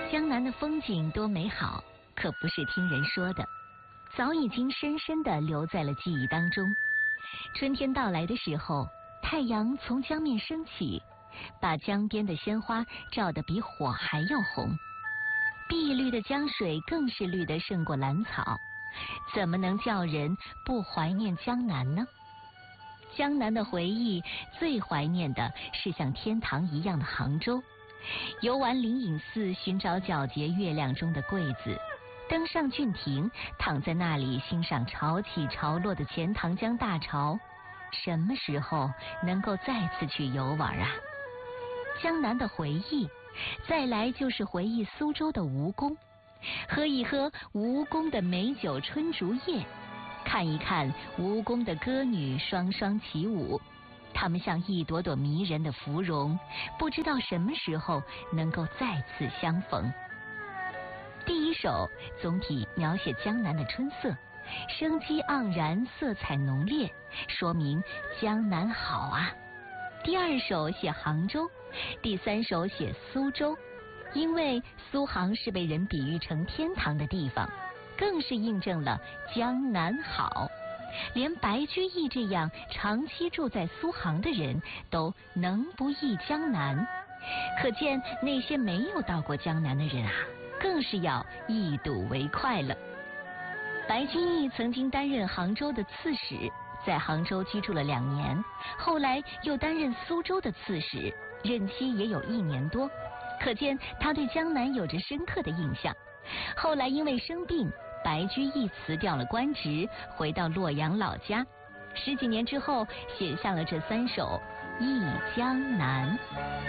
江南的风景多美好，可不是听人说的，早已经深深地留在了记忆当中。春天到来的时候，太阳从江面升起，把江边的鲜花照得比火还要红。碧绿的江水更是绿得胜过蓝草，怎么能叫人不怀念江南呢？江南的回忆，最怀念的是像天堂一样的杭州。游玩灵隐寺，寻找皎洁月亮中的桂子，登上郡亭，躺在那里欣赏潮起潮落的钱塘江大潮。什么时候能够再次去游玩啊？江南的回忆，再来就是回忆苏州的吴宫，喝一喝吴宫的美酒春竹叶，看一看吴宫的歌女双双起舞，她们像一朵朵迷人的芙蓉，不知道什么时候能够再次相逢。第一首总体描写江南的春色，生机盎然，色彩浓烈，说明江南好啊。第二首写杭州，第三首写苏州，因为苏杭是被人比喻成天堂的地方，更是印证了江南好。连白居易这样长期住在苏杭的人都能不忆江南，可见那些没有到过江南的人啊，更是要一睹为快了。白居易曾经担任杭州的刺史，在杭州居住了2年，后来又担任苏州的刺史，任期也有1年多，可见他对江南有着深刻的印象。后来因为生病，白居易辞掉了官职，回到洛阳老家，10几年之后写下了这3首《忆江南》。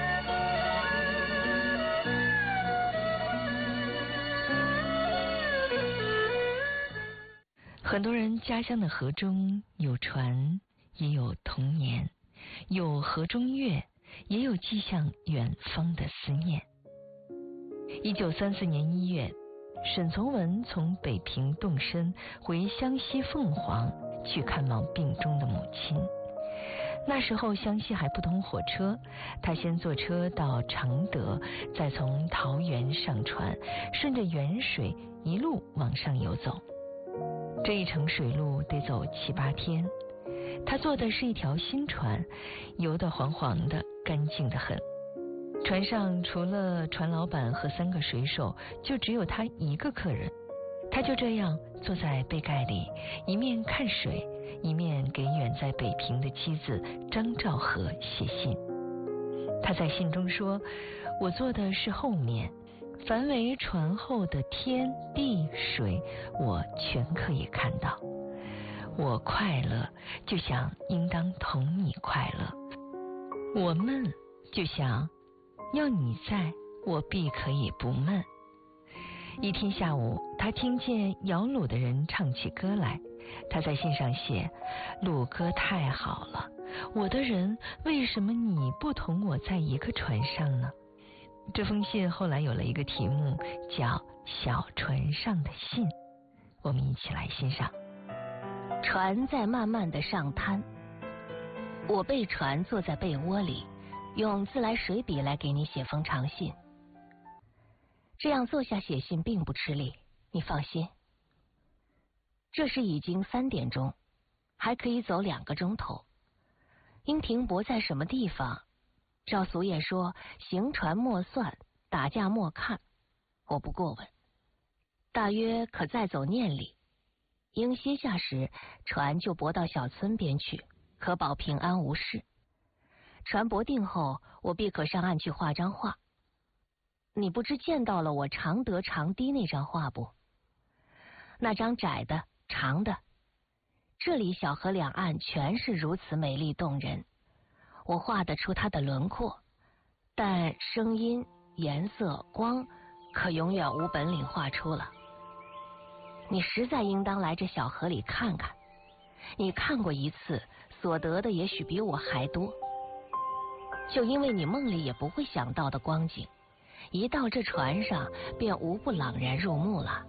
很多人家乡的河中有船，也有童年，有河中月，也有寄向远方的思念。1934年1月，沈从文从北平动身回湘西凤凰去看望病中的母亲。那时候湘西还不通火车，他先坐车到常德，再从桃园上船，顺着沅水一路往上游走。这一程水路得走7、8天，他坐的是一条新船，游得黄黄的，干净得很。船上除了船老板和3个水手，就只有他一个客人。他就这样坐在杯盖里，一面看水，一面给远在北平的妻子张兆和写信。他在信中说，我坐的是后面，凡为船后的天地水，我全可以看到。我快乐，就想应当同你快乐；我闷，就想要你在，我必可以不闷。一天下午，他听见摇橹的人唱起歌来，他在信上写，橹歌太好了，我的人，为什么你不同我在一个船上呢？这封信后来有了一个题目，叫《小船上的信》，我们一起来欣赏。 船在慢慢的上滩，我备船坐在被窝里，用自来水笔来给你写封长信。这样坐下写信并不吃力，你放心。这时已经3点钟，还可以走2个钟头。因停泊在什么地方，照俗谚说，行船莫算，打架莫看，我不过问。大约可再走念里，应歇下时，船就泊到小村边去，可保平安无事。船泊定后，我必可上岸去画张画。你不知见到了我常德常低那张画不？那张窄的长的，这里小河两岸全是如此美丽动人，我画得出它的轮廓，但声音、颜色、光可永远无本领画出了。你实在应当来这小河里看看，你看过一次，所得的也许比我还多。就因为你梦里也不会想到的光景，一到这船上便无不朗然入目了。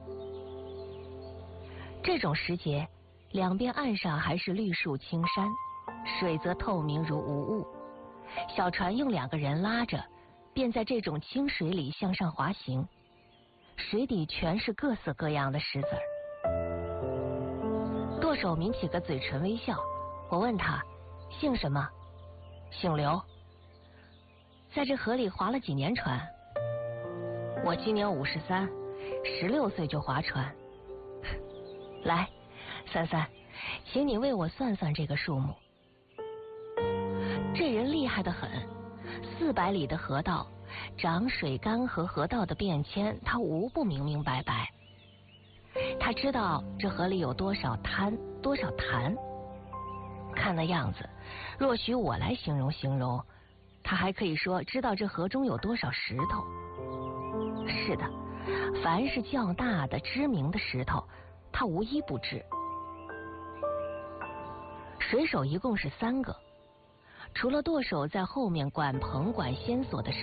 这种时节，两边岸上还是绿树青山，水则透明如无物。小船用2个人拉着，便在这种清水里向上滑行， 水底全是各色各样的石子儿。舵手抿起个嘴唇微笑，我问他姓什么？姓刘。在这河里划了几年船？我今年53，16岁就划船。来，三三，请你为我算算这个数目。这人厉害得很，400里的河道，涨水干涸河道的变迁，他无不明明白白。他知道这河里有多少滩，多少潭。看那样子，若许我来形容，他还可以说知道这河中有多少石头。是的，凡是较大的知名的石头，他无一不知。水手一共是3个，除了舵手在后面管棚管线索的